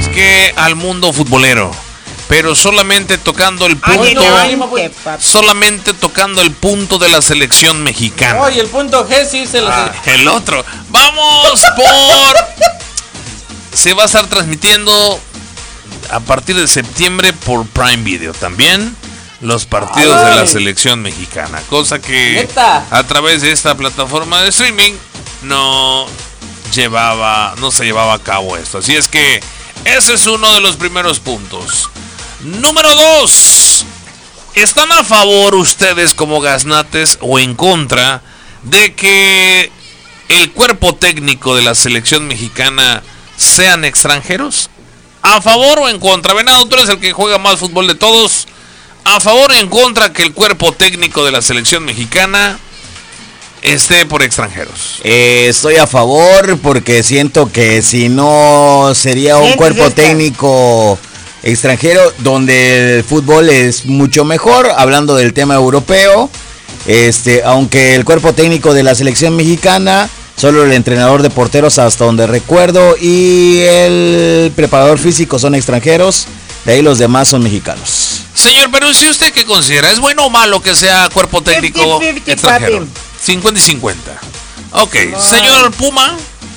dediqué al mundo futbolero, pero solamente tocando el punto, solamente tocando el punto de la selección mexicana. Oye, el punto G sí se lo el otro. Vamos se va a estar transmitiendo a partir de septiembre por Prime Video también los partidos de la selección mexicana, cosa que ¿Neta? a través de esta plataforma de streaming no se llevaba a cabo esto. Así es que ese es uno de los primeros puntos. Número 2. ¿Están a favor ustedes como gaznates o en contra de que el cuerpo técnico de la selección mexicana sean extranjeros? ¿A favor o en contra? Venado, tú eres el que juega más fútbol de todos. ¿A favor o en contra que el cuerpo técnico de la selección mexicana esté por extranjeros? Estoy a favor porque siento que si no sería un cuerpo técnico extranjero donde el fútbol es mucho mejor, hablando del tema europeo, aunque el cuerpo técnico de la selección mexicana, solo el entrenador de porteros hasta donde recuerdo y el preparador físico son extranjeros, de ahí los demás son mexicanos. Señor Peruzzi, ¿usted qué considera? ¿Es bueno o malo que sea cuerpo técnico extranjero? 50 y 50. Ok, señor Puma.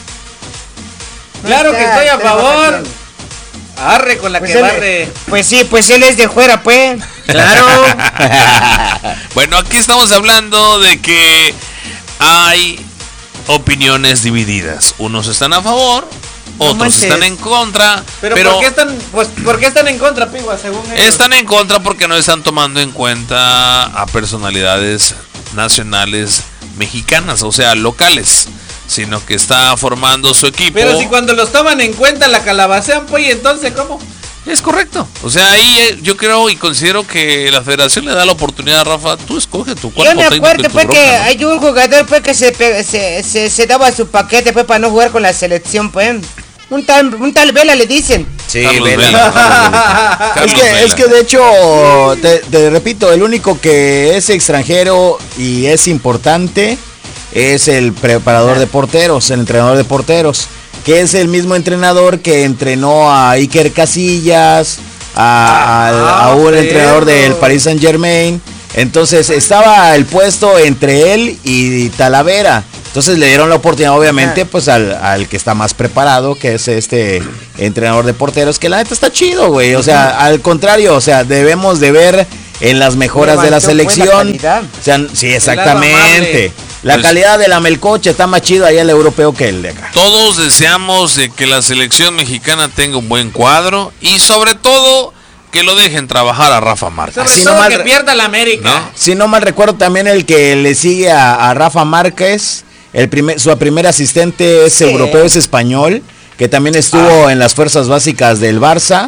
Claro que estoy a favor. Arre con la pues que barre. Pues sí, pues él es de fuera, pues. Claro. Bueno, aquí estamos hablando de que hay opiniones divididas. Unos están a favor, otros están en contra. Pero ¿por qué están en contra, Pigua, según ellos? Están en contra porque no están tomando en cuenta a personalidades nacionales mexicanas, o sea, locales, sino que está formando su equipo. Pero si cuando los toman en cuenta la calabacean, pues, entonces, ¿cómo? Es correcto. O sea, ahí yo creo y considero que la federación le da la oportunidad a Rafa. Tú escoge tu cuerpo técnico. Yo me acuerdo pues, que hay un jugador pues que se daba su paquete pues para no jugar con la selección, pues. Un tal Vela le dicen. Sí, Vela. Es que de hecho, te repito, el único que es extranjero y es importante es el preparador de porteros, el entrenador de porteros, que es el mismo entrenador que entrenó a Iker Casillas, a un entrenador del Paris Saint-Germain. Entonces estaba el puesto entre él y Talavera. Entonces le dieron la oportunidad, obviamente, pues al que está más preparado, que es este entrenador de porteros, que la neta está chido, güey. O sea, al contrario, o sea, debemos de ver en las mejoras de la selección. O sea, sí, exactamente. La calidad de la melcocha está más chido allá el europeo que el de acá. Todos deseamos de que la selección mexicana tenga un buen cuadro y sobre todo que lo dejen trabajar a Rafa Márquez. Sobre todo que pierda la América. ¿No? Si no mal recuerdo, también el que le sigue a Rafa Márquez, su primer asistente es europeo, es español, que también estuvo en las fuerzas básicas del Barça.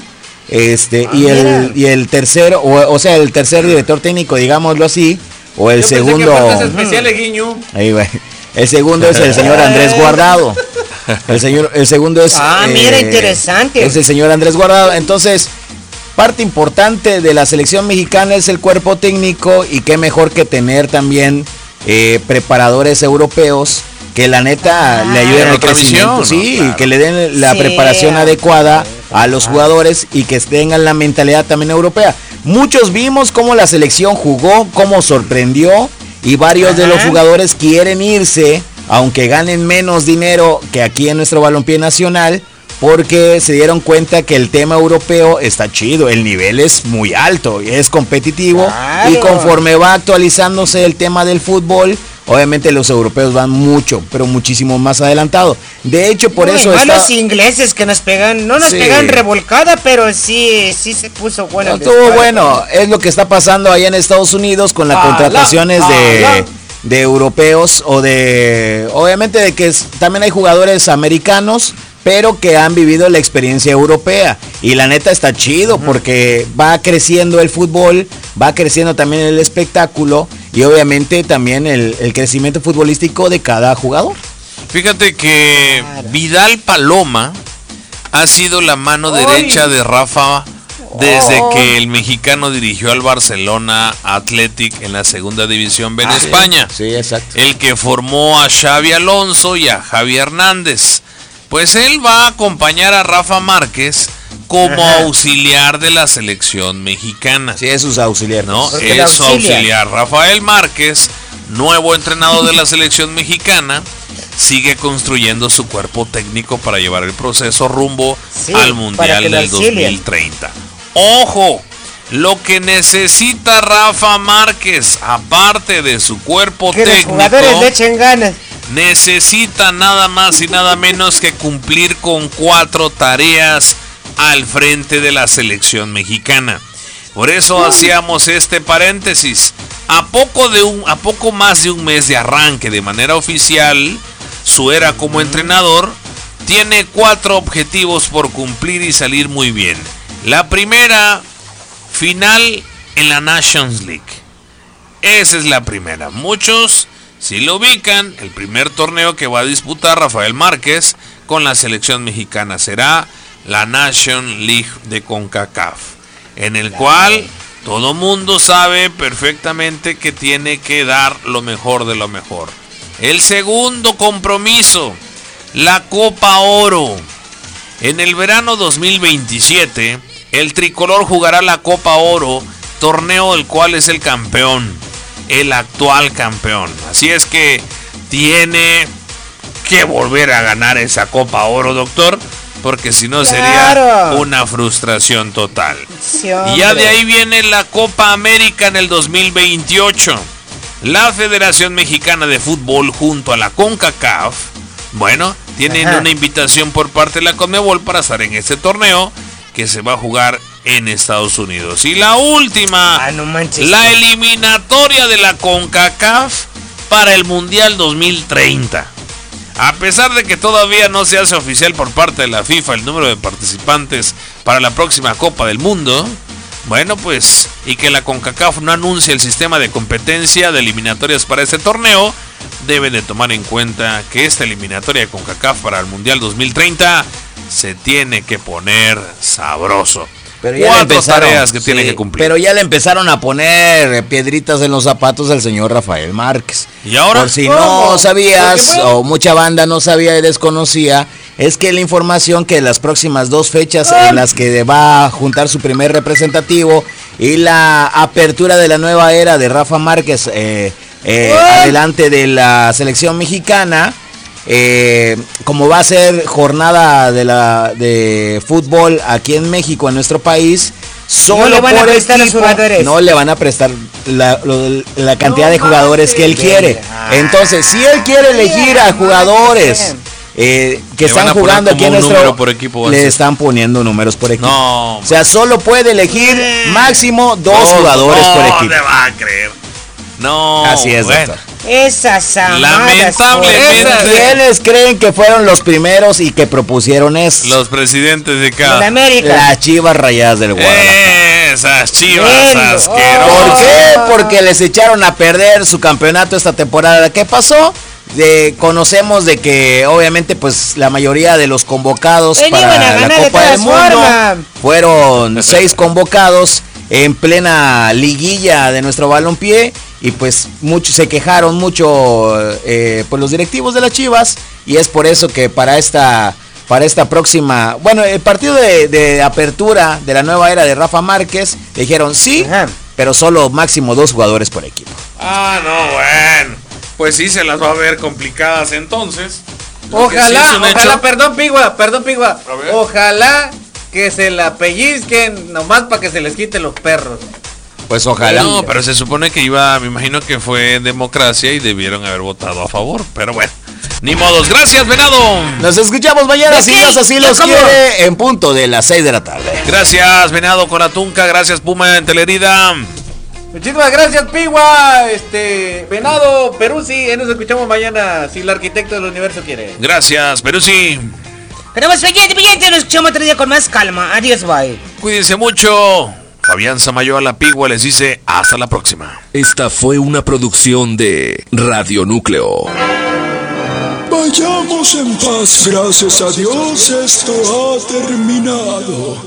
Y el tercero, o sea, el tercer director técnico, digámoslo así, o el segundo. Ahí, güey. El segundo es el señor Andrés Guardado. El segundo es. Mira, interesante. Es el señor Andrés Guardado. Entonces, parte importante de la selección mexicana es el cuerpo técnico, y qué mejor que tener también preparadores europeos que la neta le ayuden al crecimiento, que le den la preparación adecuada a los jugadores y que tengan la mentalidad también europea. Muchos vimos cómo la selección jugó, cómo sorprendió, y varios de los jugadores quieren irse, aunque ganen menos dinero que aquí en nuestro balompié nacional, porque se dieron cuenta que el tema europeo está chido, el nivel es muy alto, es competitivo, y conforme va actualizándose el tema del fútbol, obviamente los europeos van mucho, pero muchísimo más adelantado. De hecho, por eso los ingleses que nos pegan, no nos pegan revolcada, pero sí se puso bueno. No, estuvo bueno, es lo que está pasando allá en Estados Unidos con las contrataciones de europeos, o de, obviamente, de que también hay jugadores americanos, pero que han vivido la experiencia europea, y la neta está chido porque va creciendo el fútbol, va creciendo también el espectáculo, y obviamente también el crecimiento futbolístico de cada jugador. Fíjate que Vidal Paloma ha sido la mano derecha de Rafa desde que el mexicano dirigió al Barcelona Athletic en la segunda división B en España. Sí, exacto. El que formó a Xavi Alonso y a Javi Hernández. Pues él va a acompañar a Rafa Márquez como auxiliar de la selección mexicana. Sí, es su auxiliar. No, es su auxiliar. Rafael Márquez, nuevo entrenador de la selección mexicana, sigue construyendo su cuerpo técnico para llevar el proceso rumbo al Mundial del 2030. ¡Ojo! Lo que necesita Rafa Márquez, aparte de su cuerpo técnico, los jugadores le echen ganas. Necesita nada más y nada menos que cumplir con 4 tareas al frente de la selección mexicana. Por eso hacíamos este paréntesis. A poco más de un mes de arranque de manera oficial, su era como entrenador tiene 4 objetivos por cumplir y salir muy bien. La primera, final en la Nations League. Esa es la primera. Muchos, si lo ubican, el primer torneo que va a disputar Rafael Márquez con la selección mexicana será la Nations League de CONCACAF, en el cual todo mundo sabe perfectamente que tiene que dar lo mejor de lo mejor. El segundo compromiso, la Copa Oro. En el verano 2027, el tricolor jugará la Copa Oro, torneo del cual es el campeón, el actual campeón. Así es que tiene que volver a ganar esa Copa Oro, doctor, porque si no sería una frustración total. Sí, y ya de ahí viene la Copa América en el 2028. La Federación Mexicana de Fútbol junto a la CONCACAF, bueno, tienen una invitación por parte de la CONMEBOL para estar en este torneo que se va a jugar en Estados Unidos. Y la última, la eliminatoria de la CONCACAF para el Mundial 2030. A pesar de que todavía no se hace oficial por parte de la FIFA el número de participantes para la próxima Copa del Mundo, bueno, pues, y que la CONCACAF no anuncia el sistema de competencia de eliminatorias para este torneo, deben de tomar en cuenta que esta eliminatoria de CONCACAF para el Mundial 2030 se tiene que poner sabroso. Pero ya 4 tareas que tiene que cumplir. Pero ya le empezaron a poner piedritas en los zapatos al señor Rafael Márquez. ¿Y ahora? Por si no sabías, o mucha banda no sabía y desconocía, es que la información que las próximas 2 fechas en las que va a juntar su primer representativo y la apertura de la nueva era de Rafa Márquez adelante de la selección mexicana, como va a ser jornada de fútbol aquí en México, en nuestro país, solo no le van por a prestar equipo, los jugadores. no le van a prestar la cantidad de jugadores que él quiere. Entonces, si él quiere elegir a jugadores que están jugando aquí en nuestro, le están poniendo números por equipo. No, o sea, solo puede elegir máximo 2 jugadores por equipo. No le va a creer. No, así es, doctor. Esas amadas, lamentablemente, ¿quiénes creen que fueron los primeros y que propusieron esto? Los presidentes de cada de América. Las Chivas Rayadas del Guadalajara. Esas Chivas asquerosas. ¿Por qué? Porque les echaron a perder su campeonato esta temporada. ¿Qué pasó? Conocemos de que obviamente pues la mayoría de los convocados para la Copa del Mundo fueron 6 convocados en plena liguilla de nuestro balompié, y pues muchos se quejaron mucho pues los directivos de las Chivas, y es por eso que para esta próxima, bueno, el partido de apertura de la nueva era de Rafa Márquez, dijeron sí, pero solo máximo 2 jugadores por equipo. Ah, no, bueno, pues sí se las va a ver complicadas entonces. Ojalá, perdón Pigua, ojalá que se la pellizquen nomás para que se les quite los perros. Pues ojalá. No, pero se supone que me imagino que fue en democracia y debieron haber votado a favor, pero bueno, ni modos. Gracias, Venado. Nos escuchamos mañana, si Dios así los quiere, en punto de las 6 de la tarde. Gracias, Venado con Atunca, gracias, Puma en Telerida. Muchísimas gracias, Pigua, Venado, Peruzzi, nos escuchamos mañana si el arquitecto del universo quiere. Gracias, Peruzzi. Pero pues pendiente, nos escuchamos otro día con más calma. Adiós, bye. Cuídense mucho. Fabián Samayoa, la Pigua, les dice hasta la próxima. Esta fue una producción de Radio Núcleo. Vayamos en paz, gracias a Dios, esto ha terminado.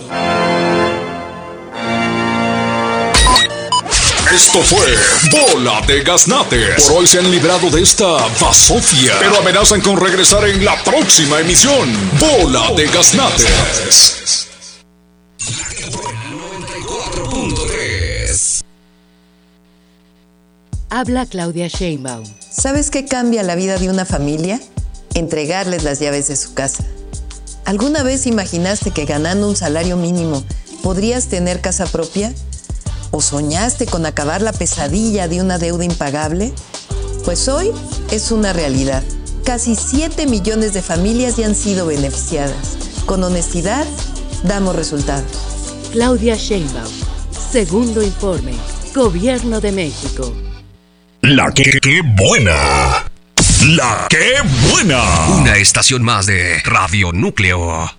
Esto fue Bola de Gaznates. Por hoy se han librado de esta basofia, pero amenazan con regresar en la próxima emisión. Bola de Gaznates. Habla Claudia Sheinbaum. ¿Sabes qué cambia la vida de una familia? Entregarles las llaves de su casa. ¿Alguna vez imaginaste que ganando un salario mínimo podrías tener casa propia? ¿O soñaste con acabar la pesadilla de una deuda impagable? Pues hoy es una realidad. Casi 7 millones de familias ya han sido beneficiadas. Con honestidad, damos resultados. Claudia Sheinbaum. Segundo informe. Gobierno de México. La que buena. La que buena. Una estación más de Radio Núcleo.